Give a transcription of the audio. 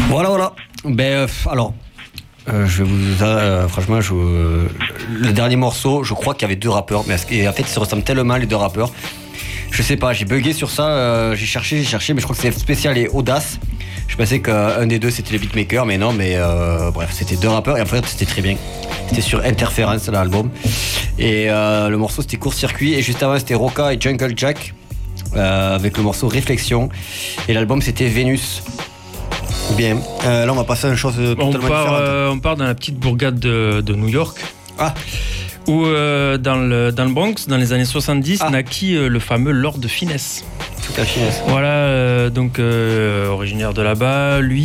Voilà. Alors, je vais vous... franchement, le dernier morceau, je crois qu'il y avait 2 rappeurs, mais en fait, ils se ressemblent tellement, les 2 rappeurs. Je sais pas, j'ai bugué sur ça, j'ai cherché, mais je crois que c'est Spécial et Audace. Je pensais qu'un des 2 c'était les beatmakers, mais non, bref, c'était 2 rappeurs et en fait c'était très bien. C'était sur Interference, l'album. Et le morceau c'était Court Circuit, et juste avant c'était Roca et Jungle Jack avec le morceau Réflexion. Et l'album c'était Vénus. Bien, là on va passer à une chose totalement différente. On part dans la petite bourgade de New York. Ah. Où dans le Bronx, dans les années 70, naquit le fameux Lord de Finesse. Tout à Finesse. Voilà, donc originaire de là-bas. Lui,